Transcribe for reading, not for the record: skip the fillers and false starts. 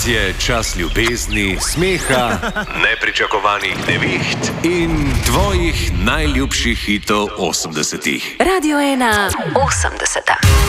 je čas ljubezni, smeha, nepričakovanih neviht in tvojih najljubših hitov 80-ih. Radio 1 80.